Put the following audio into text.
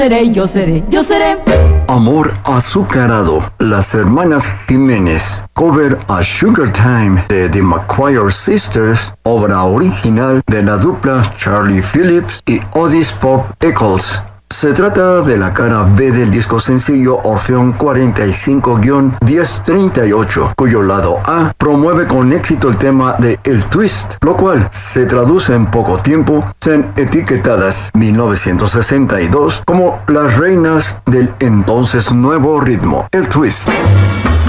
Yo seré, yo seré. Amor azucarado, las hermanas Jiménez, cover a Sugar Time de The McGuire Sisters, obra original de la dupla Charlie Phillips y Otis Pop Eccles. Se trata de la cara B del disco sencillo Orfeón 45-1038, cuyo lado A promueve con éxito el tema de El Twist, lo cual se traduce en poco tiempo en etiquetadas 1962 como las reinas del entonces nuevo ritmo, el twist.